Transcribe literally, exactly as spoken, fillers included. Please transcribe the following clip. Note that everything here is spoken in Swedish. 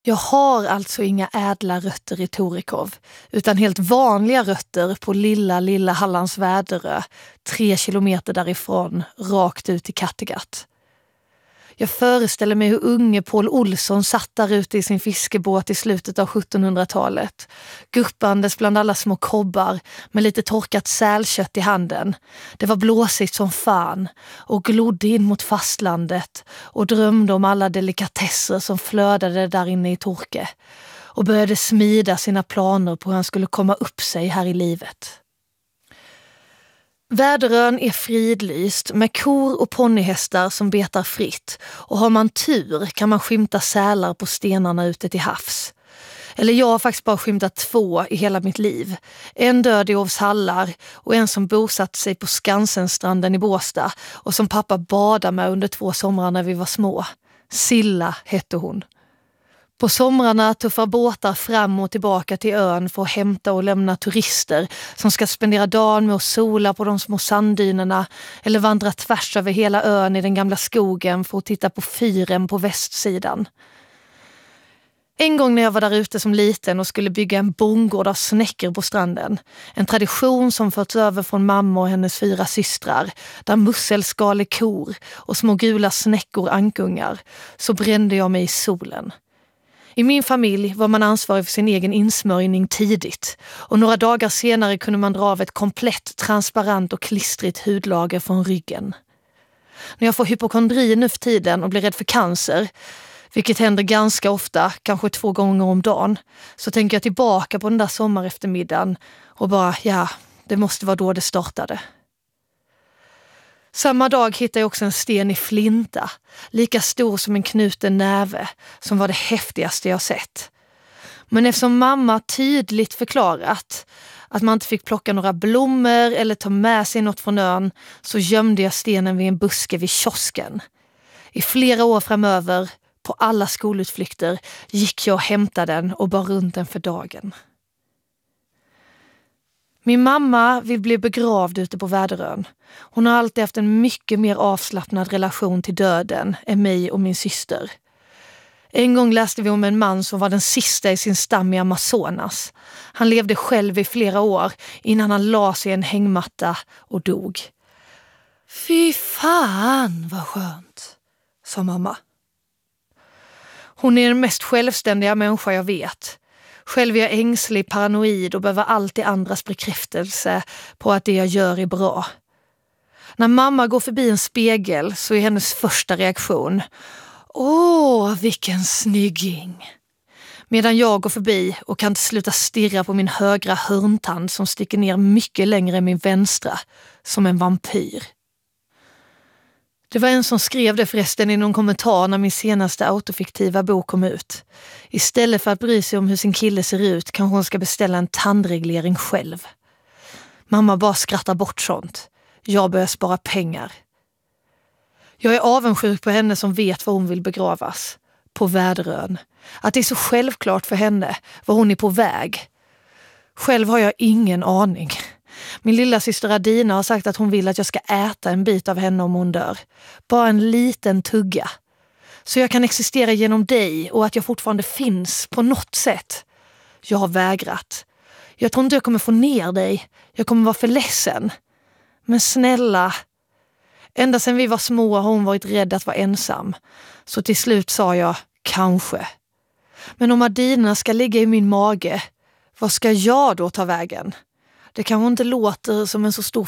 Jag har alltså inga ädla rötter i Torekov, utan helt vanliga rötter på lilla, lilla Hallands Väderö, tre kilometer därifrån, rakt ut i Kattegatt. Jag föreställer mig hur unge Paul Olsson satt där ute i sin fiskebåt i slutet av sjuttonhundratalet, guppandes bland alla små kobbar med lite torkat sälkött i handen. Det var blåsigt som fan och glodde in mot fastlandet och drömde om alla delikatesser som flödade där inne i Torke och började smida sina planer på hur han skulle komma upp sig här i livet. Väderön är fridlyst med kor och ponnyhästar som betar fritt, och har man tur kan man skymta sälar på stenarna ute till havs. Eller jag har faktiskt bara skymtat två i hela mitt liv. En död i Ovshallar och en som bosatt sig på Skansenstranden i Båstad och som pappa badade med under två somrar när vi var små. Silla hette hon. På somrarna tuffar båtar fram och tillbaka till ön för att hämta och lämna turister som ska spendera dagen med att sola på de små sanddynerna eller vandra tvärs över hela ön i den gamla skogen för att titta på fyren på västsidan. En gång när jag var där ute som liten och skulle bygga en bondgård av snäckor på stranden, en tradition som förts över från mamma och hennes fyra systrar, där musselskal är kor och små gula snäckor ankungar, så brände jag mig i solen. I min familj var man ansvarig för sin egen insmörjning tidigt, och några dagar senare kunde man dra av ett komplett transparent och klistrigt hudlager från ryggen. När jag får hypokondri nu för tiden och blir rädd för cancer, vilket händer ganska ofta, kanske två gånger om dagen, så tänker jag tillbaka på den där sommareftermiddagen och bara, ja, det måste vara då det startade. Samma dag hittade jag också en sten i flinta, lika stor som en knuten näve, som var det häftigaste jag sett. Men eftersom mamma tydligt förklarat att man inte fick plocka några blommor eller ta med sig något från ön, så gömde jag stenen vid en buske vid kiosken. I flera år framöver, på alla skolutflykter, gick jag och hämtade den och bar runt den för dagen. Min mamma vill bli begravd ute på Väderön. Hon har alltid haft en mycket mer avslappnad relation till döden än mig och min syster. En gång läste vi om en man som var den sista i sin stam i Amazonas. Han levde själv i flera år innan han la sig i en hängmatta och dog. Fy fan vad skönt, sa mamma. Hon är den mest självständiga människa jag vet. Själv är jag ängslig, paranoid och behöver alltid andras bekräftelse på att det jag gör är bra. När mamma går förbi en spegel så är hennes första reaktion: åh, vilken snygging! Medan jag går förbi och kan inte sluta stirra på min högra hörntand som sticker ner mycket längre än min vänstra, som en vampyr. Det var en som skrev det förresten i någon kommentar när min senaste autofiktiva bok kom ut. Istället för att bry sig om hur sin kille ser ut kanske hon ska beställa en tandreglering själv. Mamma bara skrattar bort sånt. Jag börjar spara pengar. Jag är avundsjuk på henne som vet var hon vill begravas. På Väderön. Att det är så självklart för henne var hon är på väg. Själv har jag ingen aning. Min lilla syster Adina har sagt att hon vill att jag ska äta en bit av henne om hon dör. Bara en liten tugga. Så jag kan existera genom dig och att jag fortfarande finns på något sätt. Jag har vägrat. Jag tror inte jag kommer få ner dig. Jag kommer vara för ledsen. Men snälla. Ända sedan vi var små har hon varit rädd att vara ensam. Så till slut sa jag, kanske. Men om Adina ska ligga i min mage, vad ska jag då ta vägen? Det kanske inte låter som en så stor